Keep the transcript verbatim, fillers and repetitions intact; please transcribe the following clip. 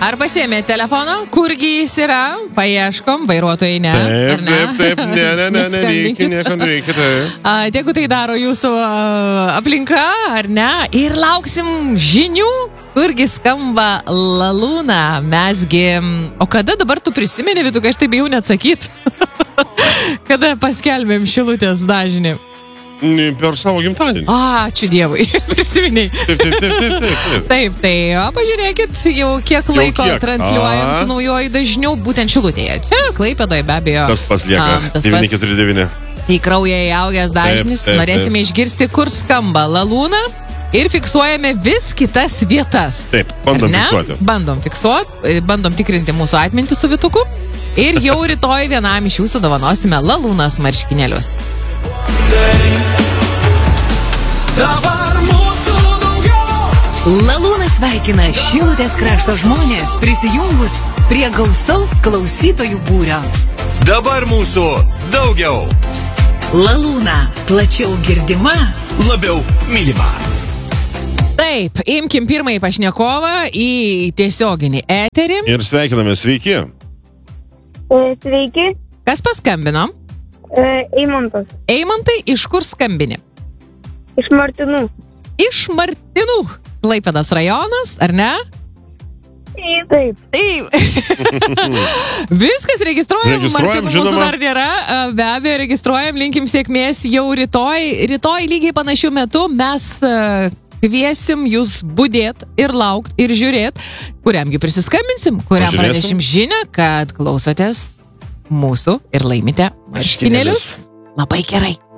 Ar pasiėmė telefoną? Kurgi jis yra? Paieškom, vairuotojai ne. Taip, ne? taip, taip, ne, ne, ne, nereikia, nieko nereikia, taip. A, Jeigu tai daro jūsų a, aplinka, ar ne? Ir lauksim žinių, kurgi skamba La Luna. Mesgi... O kada dabar tu prisimeni, Vytukai, aš taip bijau neatsakyt? Kada paskelbėm Šilutės dažnį? Per savo gimtadienį. Ačiū Dievui, prisiminiai. Taip, taip, taip, taip, taip. Taip, tai o, pažiūrėkit, jau kiek laiko kiek? transliuojam A. su naujoju dažniu, būtent Šilutėje. Čia Klaipėdoje be abejo. Tas pas lieka, Am, tas devyni pats. keturi devyni. Į kraują įaugęs dažnis. Taip, taip, Norėsime taip. išgirsti, kur skamba La Luna ir fiksuojame vis kitas vietas. Taip, bandom Ar ne? fiksuoti. Bandom fiksuoti, bandom tikrinti mūsų atmintį su Vytuku. Ir jau rytoj vienam iš jūsų dovanosime La Lunas marškinėlius. Dabar mūsų daugiau. La Luna sveikina Šilutės krašto žmonės prisijungus prie gausaus klausytojų būrio. Dabar mūsų daugiau. La Luna plačiau girdima, Labiau mylima. Taip, imkim pirmąjį pašnekovą į tiesioginį eterį. Ir sveikiname, sveiki. E, Sveiki, Kas paskambino? e, Eimantas Eimantai, iš kur skambini? iš Martinų. Iš Martinų. Klaipėdos rajonas, ar ne? Taip, Taip. Viskas registruojam. Registruojam, Martinų mūsų žinoma. dar nėra. Be abejo, registruojam. Linkim sėkmės jau rytoj. Rytoj lygiai panašių metų mes e, kviesim jūs budėt ir laukt ir žiūrėt, kuriamgi prisiskambinsim, kuriam Pažiūrėsim. pranešim žinią, kad klausotės mūsų ir laimite marškinėlius. Labai gerai.